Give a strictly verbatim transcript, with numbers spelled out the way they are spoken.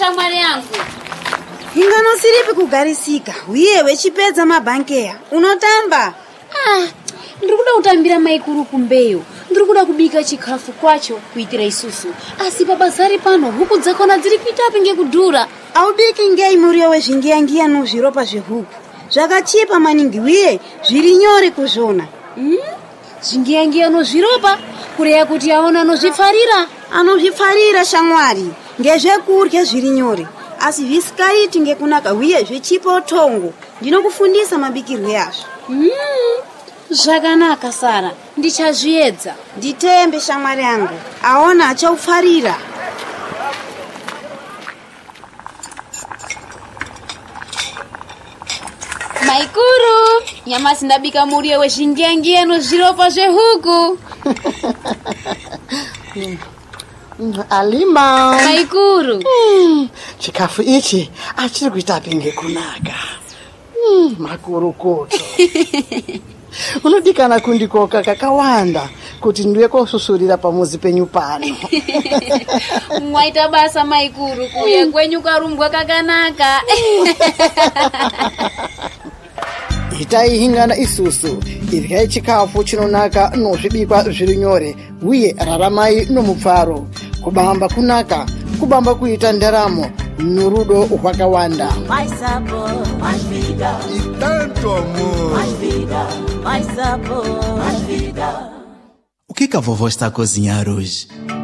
shamwari yangu. Ingano siripi kugarisika. Uye wechipedza mabankeya. Unotamba? Ah, ndikuda kutambira maikuru kumbeyo. Ndikuda kubika chikafu kwacho kuitira isusu. Asi babazari pano huku dzakona dziri kuita pinge kudhura. Aubiki ngei muriyo wezvingiyangiya nozviropa zvehuku. Zvakachipa maningi uye zviri nyore kuzvona. Hmm? Zvingiyangiya nozviropa kureya kuti aona nozvifarira. Anozvifarira shamwari. Ngezvekurya zviri nyore. Asi visikaiti ngekunaka uye zvichipa utongo. Ndinokufundisa mabikirwe yazvo. Hmm. Zvakanaka Sara, ndichazviedza. Nditembe shamwari yangu. Aona achaufarira. Maikuru, nyama sindabika muriyo wezvingiyangiya nozviropa zvehuku. Alima. Maikuru. Mm, chikafu ichi achiri kuita pinge kunaka. Mm, makuru koto. Unodikana kundikoka kakawanda kuti ndiwe kosusurira pamuzi penyu pano. Mwaita basa maikuru kuya kwenyu karumbwa kakanaka. Itai hingana isusu iryai chikafu chinonaka nozvibikwa zviri nyore uye raramai nomupfaro. Kubamba kunaka, kubamba kuita ndaramo norudo rwakawanda. Mais sabor, mais vida. E tanto amor. Mais vida, mais sabor, mais vida. O que que a vovó está a cozinhar hoje?